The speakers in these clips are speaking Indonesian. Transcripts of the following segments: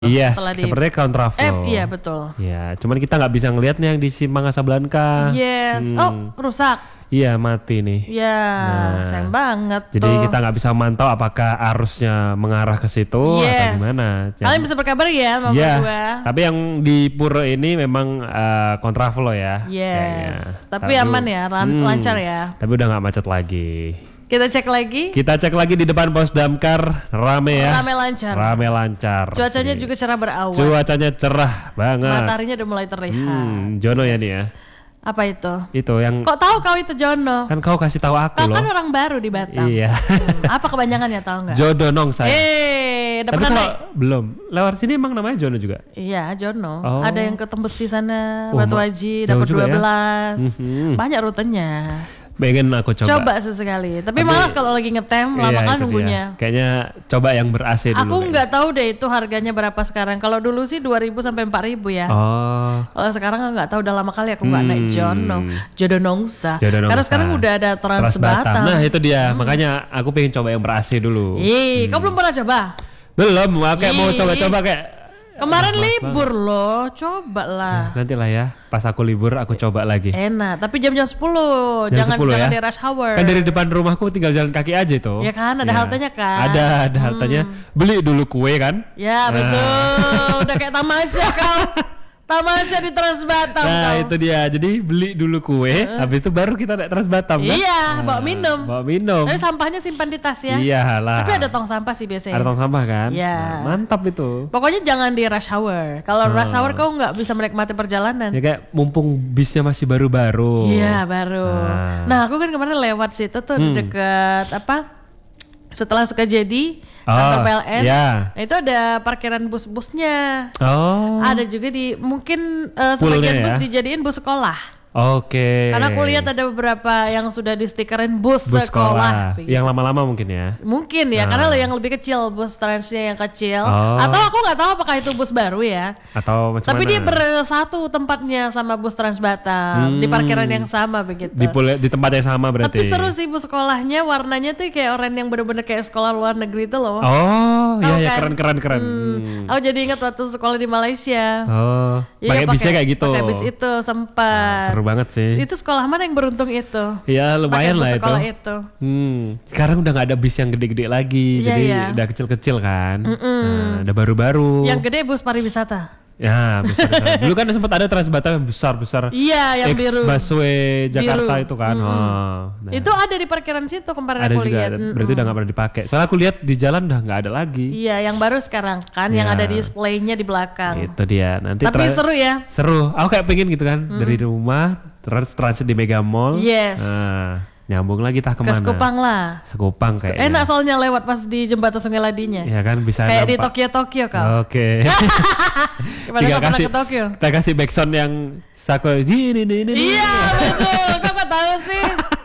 Iya, setelah sepertinya kontraflow. iya betul. Ya, cuman kita nggak bisa ngelihat nih yang di Simpang Casablanca. Yes. Oh, rusak. Iya, mati nih. Ya, sayang banget Jadi tuh. kita nggak bisa memantau apakah arusnya mengarah ke situ atau gimana. Kalian bisa berkabar ya sama gua. Tapi yang di Pura ini memang kontraflow ya. Yes. Tapi aman ya, lancar ya. Tapi udah nggak macet lagi. Kita cek lagi. Kita cek lagi di depan pos damkar, rame ya. Rame lancar. Rame lancar. Cuacanya juga cerah berawan. Cuacanya cerah banget. Mataharinya udah mulai terlihat. Jono ya nih ya. Apa itu? Itu yang. Kok tahu kau itu Jono? Kan kau kasih tahu aku Kau loh. kan orang baru di Batam. Iya. Apa kepanjangannya tahu nggak? Jodonong saya. Udah Tapi pernah kalau naik? belum. Lewat sini emang namanya Jono juga. Iya, Jono. Oh. Ada yang ke Tembus di sana, Oh, Batu Haji, jauh dapat juga ya. 12. Banyak rutenya. Pengen aku coba. Coba sesekali. Tapi malas kalau lagi ngetem, lama Iya, kan itu nunggunya. dia. Kayaknya coba yang ber-AC dulu. Aku nggak tahu deh itu harganya berapa sekarang. Kalau dulu sih 2.000 sampai 4.000 ya. Oh. Kalau sekarang nggak tahu, udah lama kali aku nggak naik Jodonongsa. Jodonongsa. Karena sekarang udah ada Trans Batam. Nah itu dia. Makanya aku pengen coba yang ber-AC dulu. Kau belum pernah coba? Belum. Kayak mau coba-coba kayak. Kemarin libur loh, coba lah. Nanti lah ya. Pas aku libur aku coba lagi. Enak, tapi jam-jam 10. Jam Jangan 10 ya? di rush hour. Kan dari depan rumahku tinggal jalan kaki aja itu. Ya kan, ada haltenya kan? Ada haltenya. Beli dulu kue kan. Ya betul, udah kayak tamasya kau. Tamasya di Trans Batam Nah kau. itu dia. Jadi beli dulu kue. Habis itu baru kita naik Trans Batam kan. Iya, bawa minum. Bawa minum. Tapi sampahnya simpan di tas ya. Iyalah. Tapi ada tong sampah sih biasanya. Ada tong sampah kan. Iya. Nah, mantap itu. Pokoknya jangan di rush hour. Kalau rush hour kau nggak bisa menikmati perjalanan. Ya kayak mumpung bisnya masih baru-baru. Iya baru. Nah aku kan kemarin lewat situ tuh di dekat apa? Setelah Sukajadi, kantor PLN. Iya. Nah itu ada parkiran bus-busnya. Oh. Ada juga di mungkin sebagian Poolnya bus ya? dijadiin bus sekolah. Oke. Karena aku lihat ada beberapa yang sudah di stikerin bus sekolah. Begitu. Yang lama-lama mungkin ya. Mungkin ya, karena yang lebih kecil, bus transnya yang kecil. Oh. Atau aku nggak tahu apakah itu bus baru ya. Atau macam Tapi mana? dia bersatu tempatnya sama bus Trans Batam di parkiran yang sama begitu. Di tempat yang sama berarti. Tapi seru sih bus sekolahnya, warnanya tuh kayak oranye yang bener-bener kayak sekolah luar negeri itu loh. Oh, Tahu iya kan? keren. Aku jadi ingat waktu sekolah di Malaysia. Oh, Iya, pakai bisnya kayak gitu. Pakai bis itu sempat. Seru banget sih. Itu sekolah mana yang beruntung itu? Ya lumayan Pakai bus lah itu. sekolah itu. Sekarang udah nggak ada bis yang gede-gede lagi, Iya, jadi iya. udah kecil-kecil kan. Nah, udah baru-baru. Yang gede bus pariwisata. Ya, besar. Dulu kan sempat ada Trans Batam yang besar-besar. Iya, yang biru. Busway Jakarta Biru. itu kan. Nah, Itu ada di parkiran situ kemarin ada aku juga. lihat. Berarti udah nggak pernah dipakai. Soalnya aku lihat di jalan udah nggak ada lagi. Iya, yang baru sekarang kan yang Ya. ada displaynya di belakang. Itu dia. Nanti Tapi seru ya. Seru. Aku kayak pengen gitu kan dari rumah terus transit di Mega Mall. Yes. Nah, nyambung lagi tah Ke kemana? Sekupang lah. Sekupang kayaknya. Enak soalnya lewat pas di jembatan Sungai Ladinya. Ya kan bisa Kayak di nampak. Tokyo kau. Oke. Gimana Tinggal kau pernah kasih, ke Tokyo? kita kasih backsound yang Sakura. Ini. Iya betul. Kok tahu sih?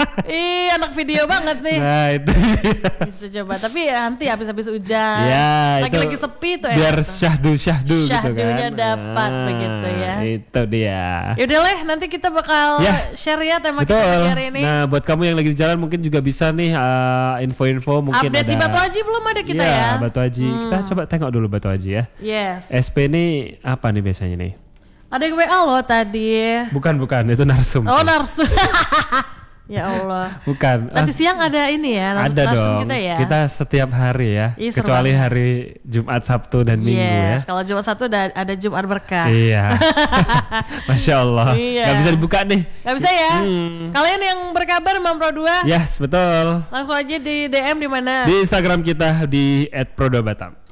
Ih, anak video banget nih. Nah itu. Bisa coba. Tapi ya nanti habis-habis hujan. Ya, Lagi-lagi itu sepi tuh biar enak tuh. syahdu gitu kan. Syahdunya dapat begitu ya. Itu dia. Yaudah lah, nanti kita bakal Ya. share ya tema kita Betul. pagi hari ini. Nah, buat kamu yang lagi di jalan mungkin juga bisa nih info-info mungkin Update ada. di Batu Haji belum ada kita Iya, ya. Batu Haji. Kita coba tengok dulu Batu Haji ya. Yes. SP ini apa nih biasanya nih? Ada yang WA loh tadi. Bukan, itu narsum. Oh, narsum. Ya Allah. Bukan. Nanti siang ada ini ya, Ada narsum dong. kita ya. Kita setiap hari ya, Ih, seru kecuali banget. hari Jumat, Sabtu dan Minggu ya. Yes, kalau Jumat satu ada Jumat berkah. Iya. Masya Allah. Iya. Gak bisa dibuka nih. Gak bisa ya? Kalian yang berkabar Mampro 2, Yes, betul. langsung aja di DM di mana? Di Instagram kita di @prodobatam.